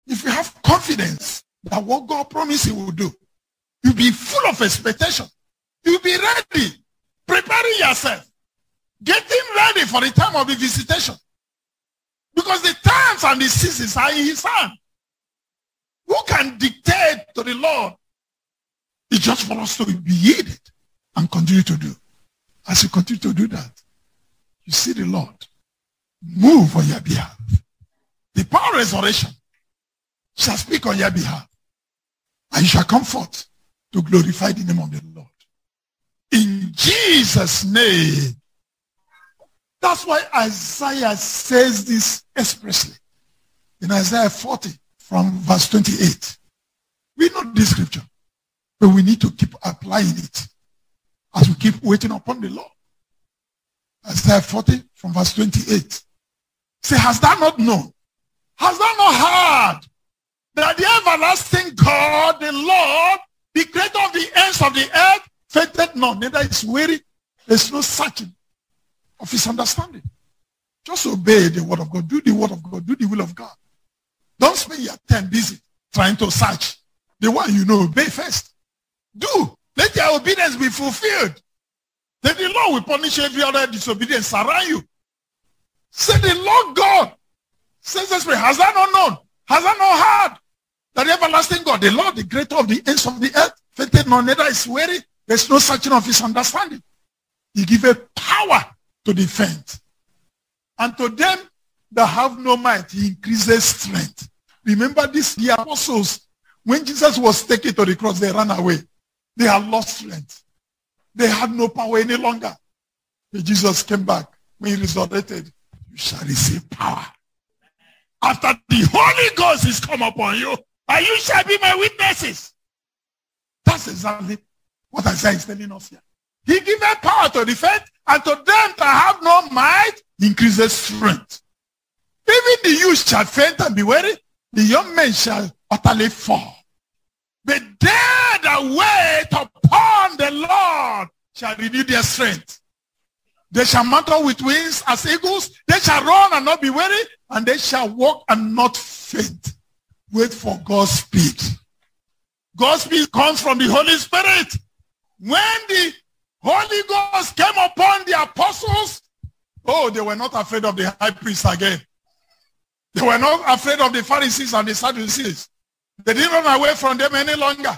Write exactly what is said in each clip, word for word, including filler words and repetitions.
if you have confidence that what God promised he will do, you'll be full of expectation. You'll be ready, preparing yourself, getting ready for the time of the visitation. Because the times and the seasons are in his hand. Who can dictate to the Lord? It's just for us to be yielded and continue to do. As you continue to do that, you see the Lord move on your behalf. The power of resurrection shall speak on your behalf. And you shall come forth to glorify the name of the Lord. In Jesus' name. That's why Isaiah says this expressly. In Isaiah forty from verse twenty-eight. We know this scripture, but we need to keep applying it as we keep waiting upon the Lord. Isaiah forty from verse twenty-eight. Say, hast thou not known? Hast thou not heard that the everlasting God, the Lord, the creator of the ends of the earth, fainteth not, neither is weary, there's no searching of his understanding. Just obey the word of God. Do the word of God. Do the will of God. Don't spend your time busy trying to search the one you know. Obey first. Do. Let your obedience be fulfilled. Then the Lord will punish every other disobedience around you. Say the Lord God says this way. Has thou not known? Has thou not heard that the everlasting God, the Lord, the creator of the ends of the earth, fainted not, neither is weary. There's no searching of his understanding. He giveth power to the faint. And to them that have no might, he increases strength. Remember this, the apostles, when Jesus was taken to the cross, they ran away. They had lost strength. They had no power any longer. But Jesus came back. When he resurrected, you shall receive power. After the Holy Ghost is come upon you, and you shall be my witnesses. That's exactly what Isaiah is telling us here. He giveth power to the faint, and to them that have no might, he increases strength. Even the youth shall faint and be weary, the young men shall utterly fall. But they that wait upon the Lord shall renew their strength. They shall mount up with wings as eagles. They shall run and not be weary, and they shall walk and not faint. Wait for God's speed. God's speed comes from the Holy Spirit. When the Holy Ghost came upon the apostles, oh, they were not afraid of the high priest again. They were not afraid of the Pharisees and the Sadducees. They didn't run away from them any longer.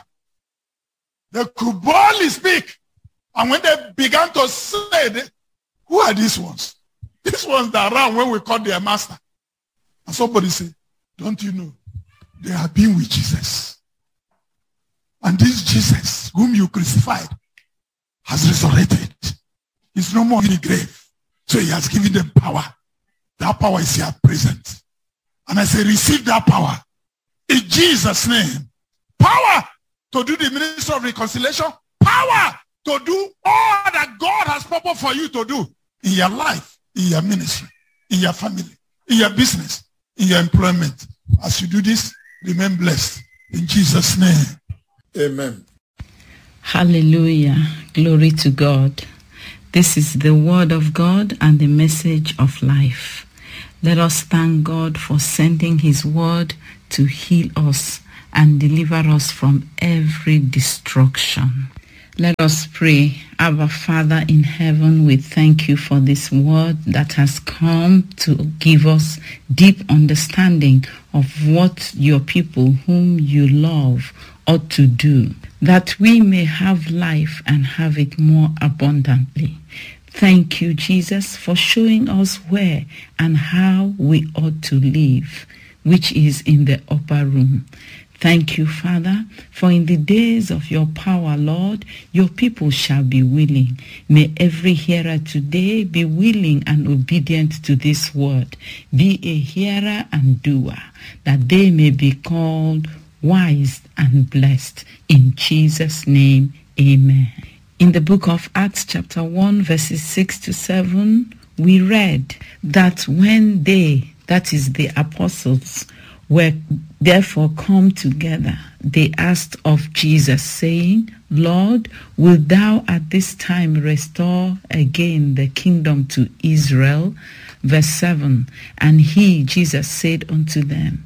They could boldly speak. And when they began to say, they, who are these ones? These ones that ran when we called their master. And somebody said, don't you know? They have been with Jesus. And this Jesus, whom you crucified, has resurrected. He's no more in the grave. So he has given them power. That power is here present. And I say, receive that power. In Jesus' name. Power to do the ministry of reconciliation. Power to do all that God has purpose for you to do in your life, in your ministry, in your family, in your business, in your employment. As you do this, remain blessed. In Jesus' name. Amen. Hallelujah. Glory to God. This is the word of God and the message of life. Let us thank God for sending his word to heal us and deliver us from every destruction. Let us pray. Our Father in heaven, we thank you for this word that has come to give us deep understanding of what your people whom you love ought to do, that we may have life and have it more abundantly. Thank you, Jesus, for showing us where and how we ought to live, which is in the upper room. Thank you, Father, for in the days of your power, Lord, your people shall be willing. May every hearer today be willing and obedient to this word. Be a hearer and doer, that they may be called wise and blessed. In Jesus' name, amen. In the book of Acts chapter one, verses six to seven, we read that when they, that is the apostles, were therefore come together, they asked of Jesus, saying, Lord, wilt thou at this time restore again the kingdom to Israel? Verse seven, and he, Jesus, said unto them,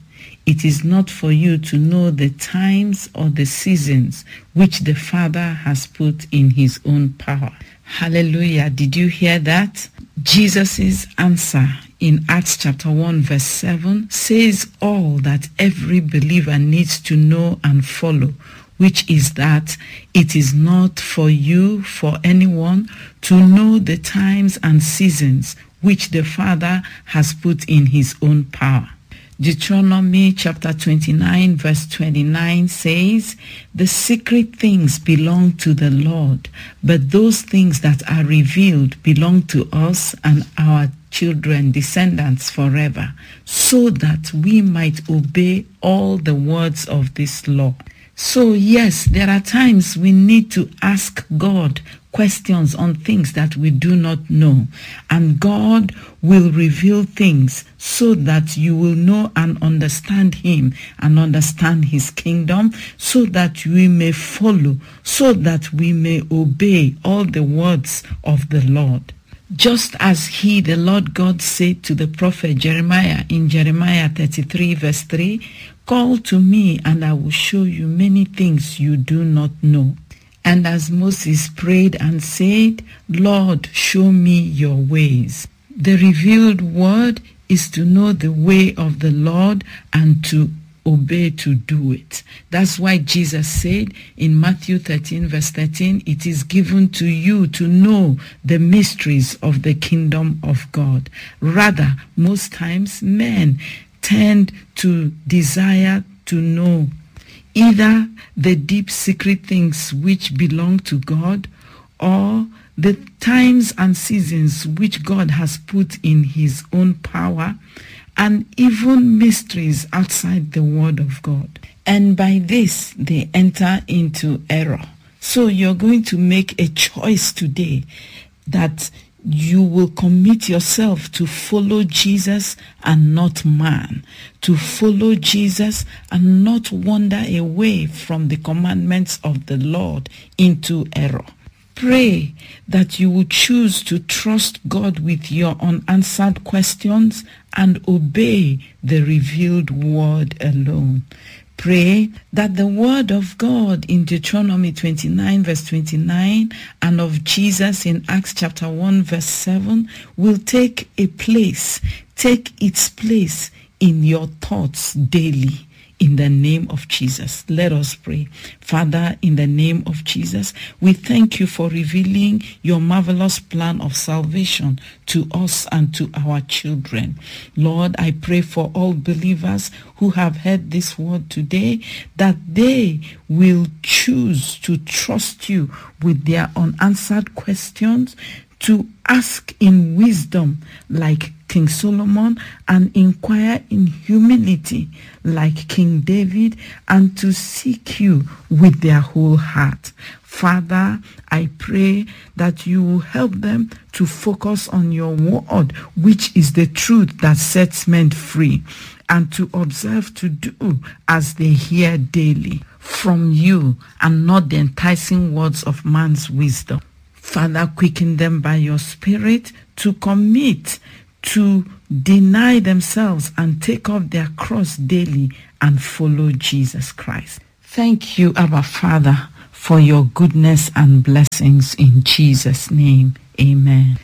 it is not for you to know the times or the seasons which the Father has put in his own power. Hallelujah. Did you hear that? Jesus' answer in Acts chapter one verse seven says all that every believer needs to know and follow, which is that it is not for you, for anyone, to know the times and seasons which the Father has put in his own power. Deuteronomy chapter twenty-nine verse twenty-nine says, the secret things belong to the Lord, but those things that are revealed belong to us and our children, descendants forever, so that we might obey all the words of this law. So yes, there are times we need to ask God questions on things that we do not know, and God will reveal things so that you will know and understand him and understand his kingdom, so that we may follow, so that we may obey all the words of the Lord. Just as he, the Lord God, said to the prophet Jeremiah in Jeremiah thirty-three verse three, call to me and I will show you many things you do not know. And as Moses prayed and said, Lord, show me your ways. The revealed word is to know the way of the Lord and to obey to do it. That's why Jesus said in Matthew thirteen verse thirteen, it is given to you to know the mysteries of the kingdom of God. Rather, most times men tend to desire to know either the deep secret things which belong to God, or the times and seasons which God has put in his own power, and even mysteries outside the word of God. And by this, they enter into error. So you're going to make a choice today that you will commit yourself to follow Jesus and not man, to follow Jesus and not wander away from the commandments of the Lord into error. Pray that you will choose to trust God with your unanswered questions and obey the revealed word alone. Pray that the word of God in Deuteronomy twenty-nine verse twenty-nine and of Jesus in Acts chapter one verse seven will take a place, take its place in your thoughts daily. In the name of Jesus, let us pray. Father, in the name of Jesus, we thank you for revealing your marvelous plan of salvation to us and to our children. Lord, I pray for all believers who have heard this word today, that they will choose to trust you with their unanswered questions, to ask in wisdom like King Solomon, and inquire in humility like King David, and to seek you with their whole heart. Father, I pray that you will help them to focus on your word, which is the truth that sets men free, and to observe to do as they hear daily from you, and not the enticing words of man's wisdom. Father, quicken them by your Spirit to commit, to deny themselves and take up their cross daily and follow Jesus Christ. Thank you, Abba Father, for your goodness and blessings in Jesus' name. Amen.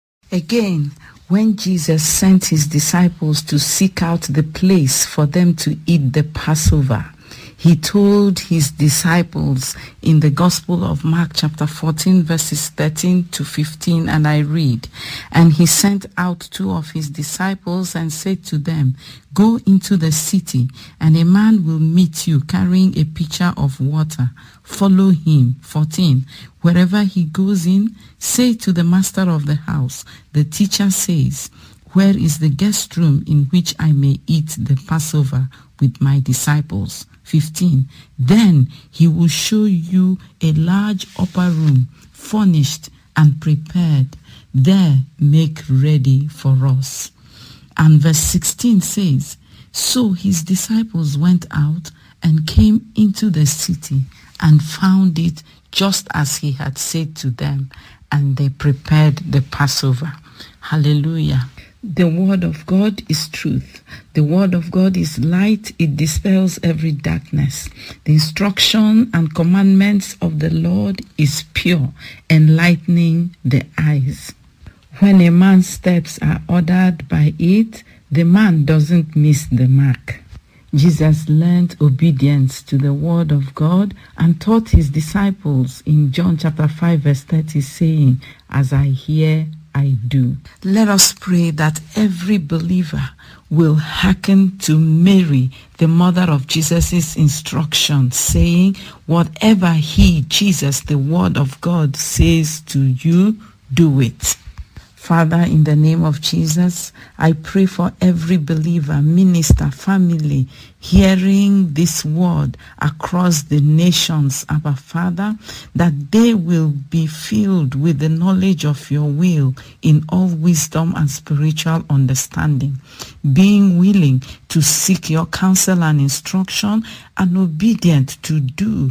Again, when Jesus sent his disciples to seek out the place for them to eat the Passover, he told his disciples in the Gospel of Mark chapter fourteen verses thirteen to fifteen, and I read, and he sent out two of his disciples and said to them, go into the city, and a man will meet you carrying a pitcher of water. Follow him. fourteen, wherever he goes in, say to the master of the house, the teacher says, where is the guest room in which I may eat the Passover with my disciples? fifteen, then he will show you a large upper room, furnished and prepared. There make ready for us. And verse sixteen says, so his disciples went out and came into the city and found it just as he had said to them, and they prepared the Passover. Hallelujah. The word of God is truth. The word of God is light. It dispels every darkness. The instruction and commandments of the Lord is pure, enlightening the eyes. When a man's steps are ordered by it, the man doesn't miss the mark. Jesus learned obedience to the word of God and taught his disciples in John chapter five verse thirty, saying, "As I hear, I do." Let us pray that every believer will hearken to Mary, the mother of Jesus' instruction, saying, whatever he, Jesus, the word of God, says to you, do it. Father, in the name of Jesus, I pray for every believer, minister, family, hearing this word across the nations, Abba Father, that they will be filled with the knowledge of your will in all wisdom and spiritual understanding, being willing to seek your counsel and instruction and obedient to do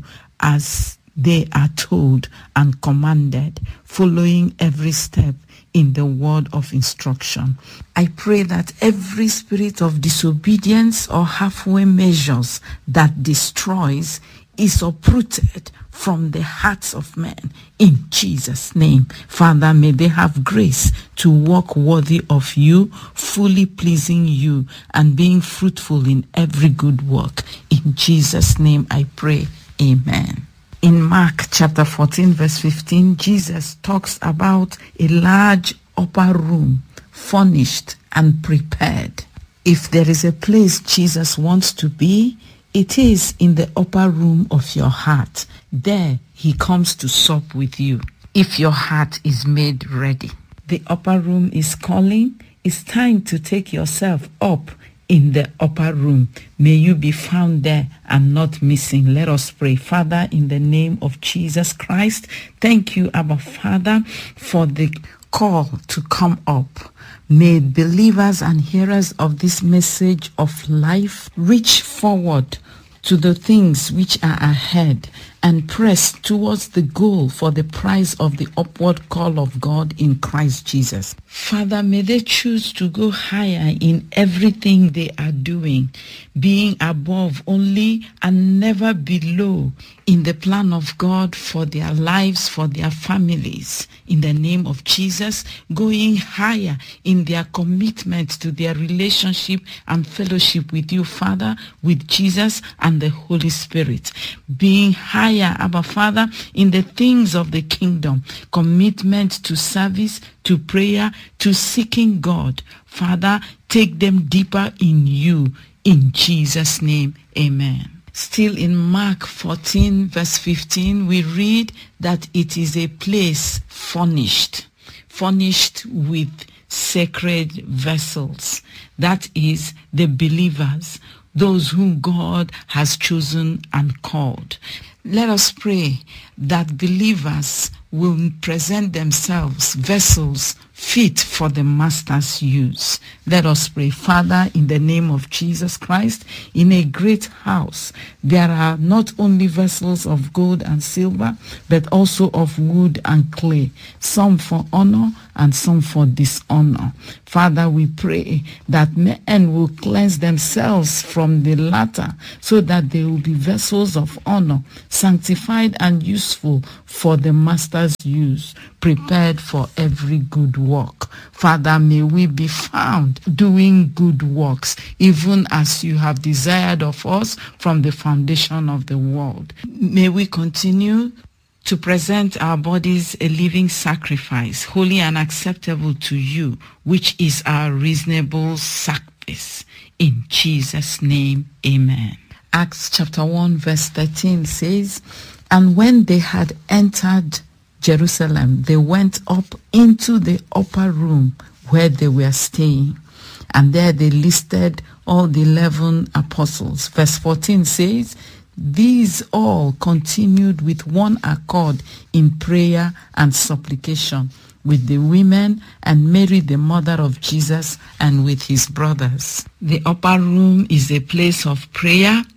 as they are told and commanded, following every step in the word of instruction. I pray that every spirit of disobedience or halfway measures that destroys is uprooted from the hearts of men in Jesus' name. Father, may they have grace to walk worthy of you, fully pleasing you, and being fruitful in every good work. In Jesus' name I pray. Amen. In Mark chapter fourteen verse fifteen, Jesus talks about a large upper room, furnished and prepared. If there is a place Jesus wants to be, it is in the upper room of your heart. There he comes to sup with you, if your heart is made ready. The upper room is calling. It's time to take yourself up in the upper room. May you be found there and not missing. Let us pray. Father, in the name of Jesus Christ, thank you, Abba Father, for the call to come up. May believers and hearers of this message of life reach forward to the things which are ahead and press towards the goal for the prize of the upward call of God in Christ Jesus. Father, may they choose to go higher in everything they are doing, being above only and never below in the plan of God for their lives, for their families. In the name of Jesus, going higher in their commitment to their relationship and fellowship with you, Father, with Jesus and the Holy Spirit. Being higher, Abba Father, in the things of the kingdom, commitment to service, to prayer, to seeking God. Father, take them deeper in you. In Jesus' name, amen. Still in Mark fourteen verse fifteen, we read that it is a place furnished, furnished with sacred vessels. That is the believers, those whom God has chosen and called. Let us pray that believers will present themselves vessels fit for the Master's use. Let us pray. Father, in the name of Jesus Christ, in a great house, there are not only vessels of gold and silver, but also of wood and clay, some for honor and some for dishonor. Father, we pray that men will cleanse themselves from the latter, so that they will be vessels of honor, sanctified and useful for the Master's use, prepared for every good work. Father, may we be found doing good works, even as you have desired of us from the foundation of the world. May we continue to present our bodies a living sacrifice, holy and acceptable to you, which is our reasonable service. In Jesus' name, amen. Acts chapter one verse thirteen says, "And when they had entered Jerusalem, they went up into the upper room where they were staying. And there they listed all the eleven apostles." Verse fourteen says, "These all continued with one accord in prayer and supplication with the women and Mary, the mother of Jesus, and with his brothers." The upper room is a place of prayer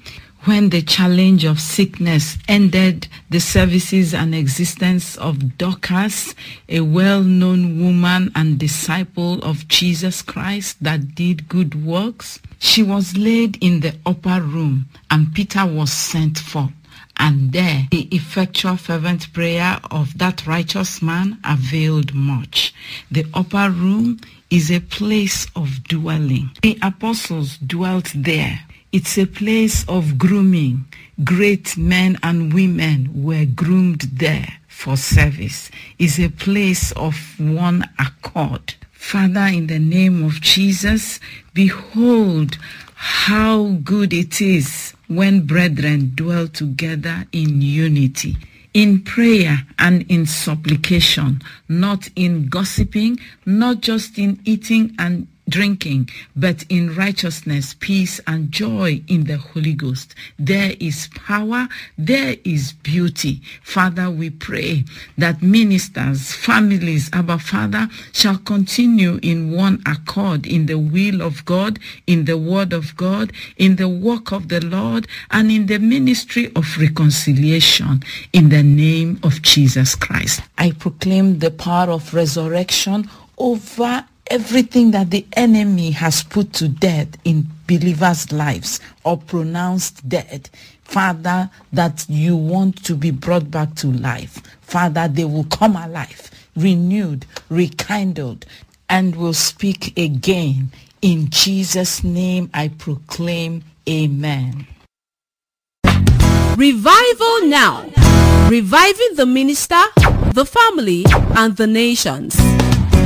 when the challenge of sickness ended the services and existence of Dorcas, a well-known woman and disciple of Jesus Christ that did good works, she was laid in the upper room, and Peter was sent for. And there the effectual fervent prayer of that righteous man availed much. The upper room is a place of dwelling. The apostles dwelt there. It's a place of grooming. Great men and women were groomed there for service. It's a place of one accord. Father, in the name of Jesus, behold how good it is when brethren dwell together in unity, in prayer and in supplication, not in gossiping, not just in eating and drinking, but in righteousness, peace, and joy in the Holy Ghost. There is power, there is beauty. Father, we pray that ministers, families, Abba Father, shall continue in one accord in the will of God, in the word of God, in the work of the Lord, and in the ministry of reconciliation, in the name of Jesus Christ. I proclaim the power of resurrection over everything that the enemy has put to death in believers' lives or pronounced dead. Father, that you want to be brought back to life. Father, they will come alive, renewed, rekindled, and will speak again. In Jesus' name I proclaim, amen. Revival now. Reviving the minister, the family, and the nations.